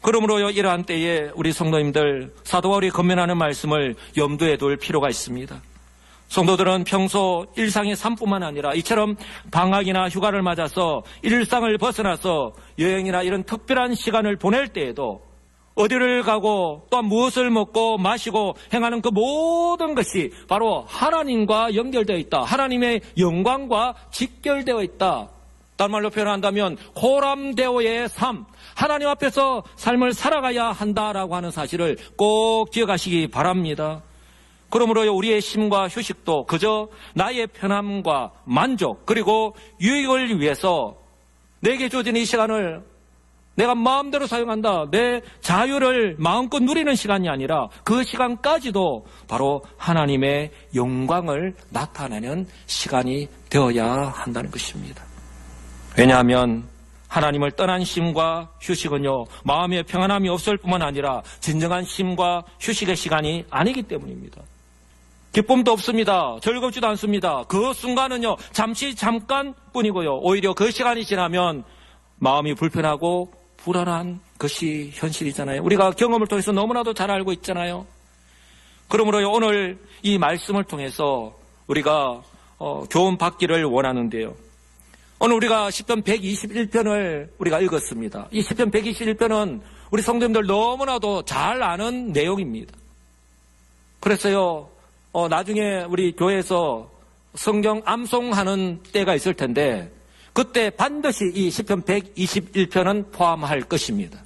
그러므로 이러한 때에 우리 성도님들 사도 바울이 권면하는 말씀을 염두에 둘 필요가 있습니다. 성도들은 평소 일상의 삶뿐만 아니라 이처럼 방학이나 휴가를 맞아서 일상을 벗어나서 여행이나 이런 특별한 시간을 보낼 때에도 어디를 가고 또한 무엇을 먹고 마시고 행하는 그 모든 것이 바로 하나님과 연결되어 있다. 하나님의 영광과 직결되어 있다. 다른 말로 표현한다면 호람되어의 삶, 하나님 앞에서 삶을 살아가야 한다라고 하는 사실을 꼭 기억하시기 바랍니다. 그러므로 우리의 쉼과 휴식도 그저 나의 편함과 만족 그리고 유익을 위해서 내게 주어진 이 시간을 내가 마음대로 사용한다. 내 자유를 마음껏 누리는 시간이 아니라 그 시간까지도 바로 하나님의 영광을 나타내는 시간이 되어야 한다는 것입니다. 왜냐하면 하나님을 떠난 쉼과 휴식은요, 마음의 평안함이 없을 뿐만 아니라 진정한 쉼과 휴식의 시간이 아니기 때문입니다. 기쁨도 없습니다. 즐겁지도 않습니다. 그 순간은요, 잠깐뿐이고요. 오히려 그 시간이 지나면 마음이 불편하고 불안한 것이 현실이잖아요. 우리가 경험을 통해서 너무나도 잘 알고 있잖아요. 그러므로 오늘 이 말씀을 통해서 우리가 교훈 받기를 원하는데요. 오늘 우리가 시편 121편을 우리가 읽었습니다. 이 시편 121편은 우리 성도님들 너무나도 잘 아는 내용입니다. 그래서요, 나중에 우리 교회에서 성경 암송하는 때가 있을 텐데 그때 반드시 이 시편 121편은 포함할 것입니다.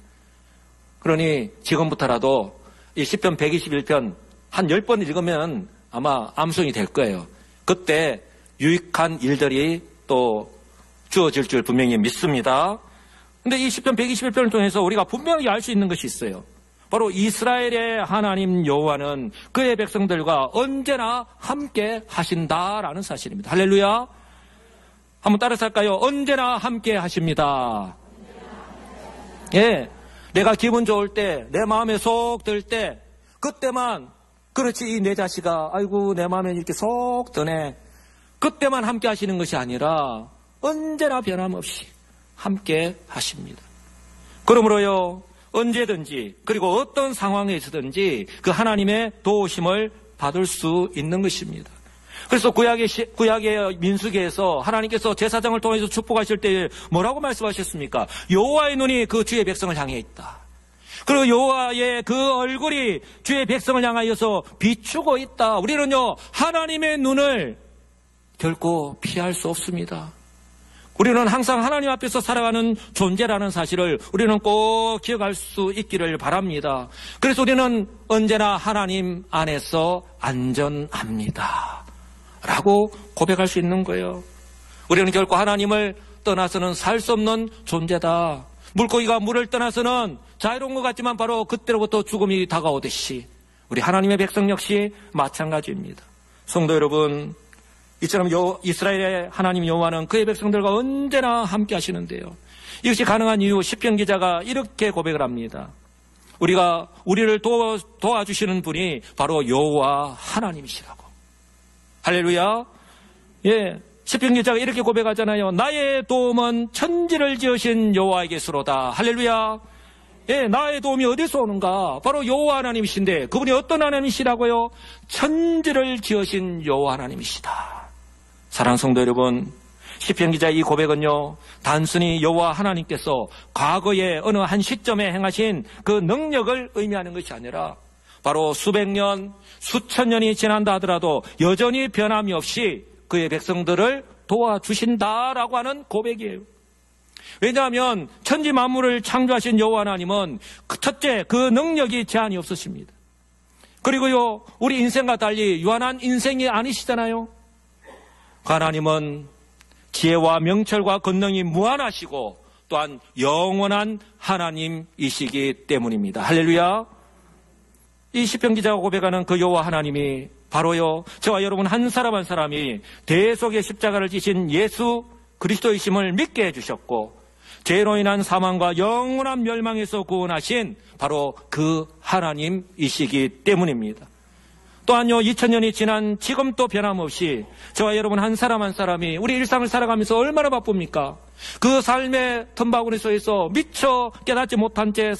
그러니 지금부터라도 이 시편 121편 한 10번 읽으면 아마 암송이 될 거예요. 그때 유익한 일들이 또 주어질 줄 분명히 믿습니다. 근데 이 시편 121편을 통해서 우리가 분명히 알 수 있는 것이 있어요. 바로 이스라엘의 하나님 여호와는 그의 백성들과 언제나 함께 하신다라는 사실입니다. 할렐루야. 한번 따라서 할까요? 언제나 함께 하십니다. 예, 내가 기분 좋을 때, 내 마음에 속 들 때, 그때만, 그렇지, 이 내 자식아, 아이고 내 마음에 이렇게 속 드네. 그때만 함께 하시는 것이 아니라 언제나 변함없이 함께 하십니다. 그러므로요, 언제든지 그리고 어떤 상황에서든지 그 하나님의 도우심을 받을 수 있는 것입니다. 그래서 구약의 민수기에서 하나님께서 제사장을 통해서 축복하실 때 뭐라고 말씀하셨습니까? 여호와의 눈이 그 주의 백성을 향해 있다. 그리고 여호와의 그 얼굴이 주의 백성을 향하여서 비추고 있다. 우리는요, 하나님의 눈을 결코 피할 수 없습니다. 우리는 항상 하나님 앞에서 살아가는 존재라는 사실을 우리는 꼭 기억할 수 있기를 바랍니다. 그래서 우리는 언제나 하나님 안에서 안전합니다 라고 고백할 수 있는 거예요. 우리는 결코 하나님을 떠나서는 살 수 없는 존재다. 물고기가 물을 떠나서는 자유로운 것 같지만 바로 그때로부터 죽음이 다가오듯이 우리 하나님의 백성 역시 마찬가지입니다. 성도 여러분, 이처럼 이스라엘의 하나님 여호와는 그의 백성들과 언제나 함께 하시는데요. 이것이 가능한 이유 시편 기자가 이렇게 고백을 합니다. 우리를 도와주시는 분이 바로 여호와 하나님이시라고. 할렐루야. 예, 시편 기자가 이렇게 고백하잖아요. 나의 도움은 천지를 지으신 여호와에게서로다. 할렐루야. 예, 나의 도움이 어디서 오는가? 바로 여호와 하나님이신데 그분이 어떤 하나님이시라고요? 천지를 지으신 여호와 하나님이시다. 사랑하는 성도 여러분, 시편 기자의 이 고백은요, 단순히 여호와 하나님께서 과거에 어느 한 시점에 행하신 그 능력을 의미하는 것이 아니라 바로 수백 년, 수천 년이 지난다 하더라도 여전히 변함이 없이 그의 백성들을 도와주신다라고 하는 고백이에요. 왜냐하면 천지 만물을 창조하신 여호와 하나님은 첫째, 그 능력이 제한이 없으십니다. 그리고요, 우리 인생과 달리 유한한 인생이 아니시잖아요. 하나님은 지혜와 명철과 권능이 무한하시고 또한 영원한 하나님이시기 때문입니다. 할렐루야. 이 시편 기자가 고백하는 그 여호와 하나님이 바로요, 저와 여러분 한 사람 한 사람이 대속의 십자가를 지신 예수 그리스도이심을 믿게 해주셨고 죄로 인한 사망과 영원한 멸망에서 구원하신 바로 그 하나님이시기 때문입니다. 또한요, 2000년이 지난 지금 또 변함없이 저와 여러분 한 사람 한 사람이 우리 일상을 살아가면서 얼마나 바쁩니까? 그 삶의 틈바구니 속에서 미처 깨닫지 못한 채